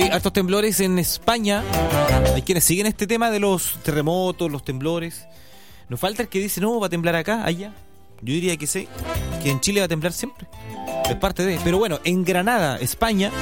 Oye, hartos temblores en España. Hay quienes siguen este tema de los terremotos, los temblores. Nos falta el que dice, no, va a temblar acá, allá. Yo diría que sí, que en Chile va a temblar siempre. Es parte de... Pero bueno, en Granada, España,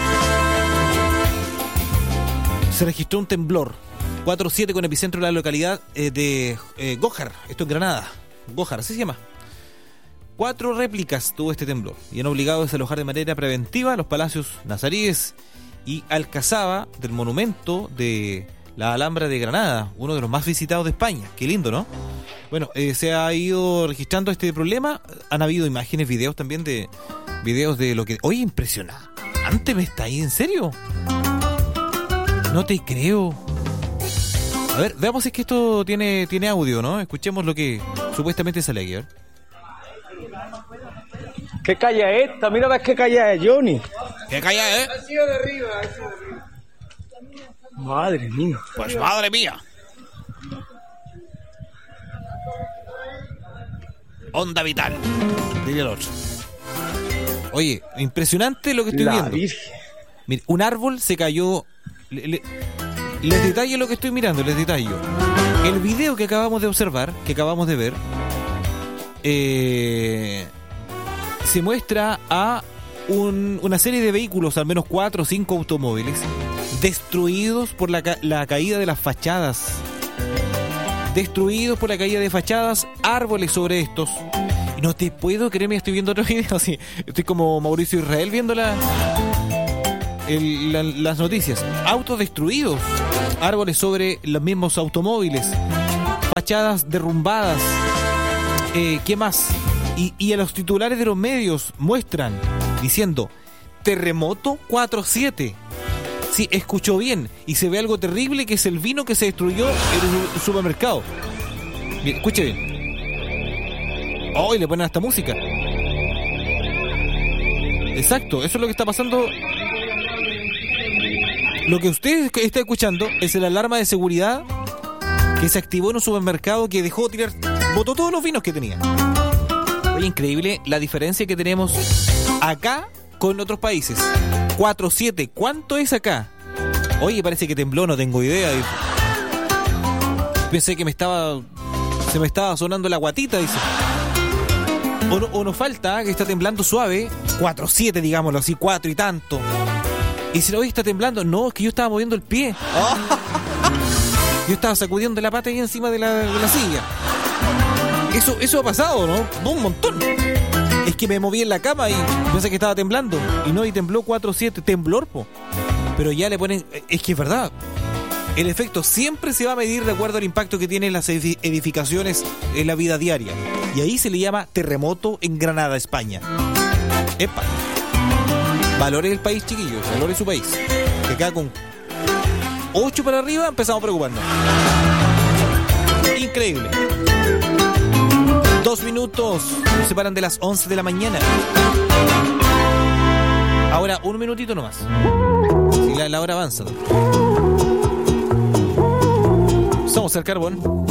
se registró un temblor 4.7 con epicentro en la localidad de Gójar. Esto en Granada. Gójar, así se llama. 4 réplicas tuvo este temblor y han obligado a desalojar de manera preventiva los palacios nazaríes y Alcazaba del monumento de la Alhambra de Granada, uno de los más visitados de España. Qué lindo, ¿no? Bueno, se ha ido registrando este problema. Han habido imágenes, videos también de lo que... Oye, impresionante, ¿me está ahí? ¿En serio? No te creo. A ver, veamos si es que esto tiene audio, ¿no? Escuchemos lo que supuestamente sale aquí, a ver. ¿Qué calle es esta? Mira a ver qué calle es, Johnny. ¿Qué calle es? Ha sido de arriba, Madre mía. Pues madre mía. Onda vital. Diría el otro. Oye, impresionante lo que estoy viendo. Virgen. Mira, un árbol se cayó. Les detallo lo que estoy mirando, les detallo. El video que acabamos de observar, que acabamos de ver, se muestra a una serie de vehículos, al menos 4 o 5 automóviles, destruidos por la caída de las fachadas. Destruidos por la caída de fachadas, árboles sobre estos. Y no te puedo creer, me estoy viendo otro video así. Estoy como Mauricio Israel viendo las noticias. Autos destruidos, árboles sobre los mismos automóviles, fachadas derrumbadas. ¿Qué más? Y a los titulares de los medios muestran diciendo terremoto 4.7. Sí, escuchó bien. Y se ve algo terrible, que es el vino que se destruyó en el supermercado. Bien, escuche bien. Oh, y le ponen hasta música. Exacto, eso es lo que está pasando. Lo que usted está escuchando es el alarma de seguridad que se activó en un supermercado que botó todos los vinos que tenía. Oye, increíble la diferencia que tenemos acá con otros países. 4.7, ¿cuánto es acá? Oye, parece que tembló, no tengo idea. Pensé que se me estaba sonando la guatita, dice. O nos falta que está temblando suave. 4.7, digámoslo así, 4 y tanto. Y si no, hoy está temblando. No, es que yo estaba moviendo el pie. Yo estaba sacudiendo la pata ahí encima de la silla. Eso ha pasado, ¿no? Un montón. Es que me moví en la cama y pensé que estaba temblando. Y no, y tembló 4.7. Temblor, po. Pero ya le ponen... Es que es verdad. El efecto siempre se va a medir de acuerdo al impacto que tienen las edificaciones en la vida diaria. Y ahí se le llama terremoto en Granada, España. Epa. Valore el país, chiquillos. Valore su país. Que acá con 8 para arriba empezamos a preocuparnos. Increíble. 2 minutos nos separan de las 11 de la mañana. Ahora, 1 minutito nomás. Si la hora avanza. Somos el Carbón.